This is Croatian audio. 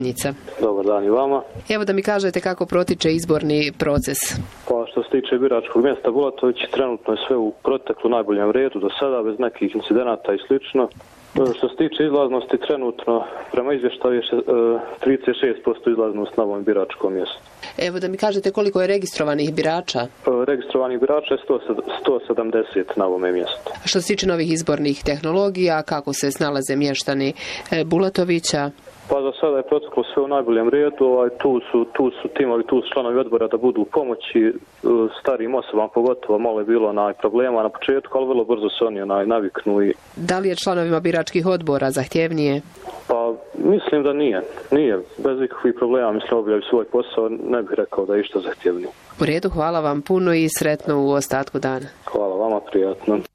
Dobar dan i vama. Evo da mi kažete kako protiče izborni proces. Pa što se tiče biračkog mjesta Bulatović, trenutno je sve u proteklu najboljem redu do sada, bez nekih incidenata i slično. Što se tiče izlaznosti, trenutno prema izvještaju je 36% izlaznost na ovom biračkom mjestu. Evo da mi kažete koliko je registrovanih birača? Registrovanih birača je 170 na ovome mjestu. Što se tiče novih izbornih tehnologija, kako se snalaze mještani Bulatovića? Pa za sada je proteklo sve u najboljem redu, tu su timovi, tu su članovi odbora da budu u pomoći starijim osobama, pogotovo malo je bilo problema na početku, ali vrlo brzo se oni naviknu. Da li je članovima biračkih odbora zahtjevnije? Pa mislim da nije, bez ikakvih problema, mislim obavljaju svoj posao, ne bih rekao da je išta zahtjevnije. U redu, hvala vam puno i sretno u ostatku dana. Hvala vama, prijatno.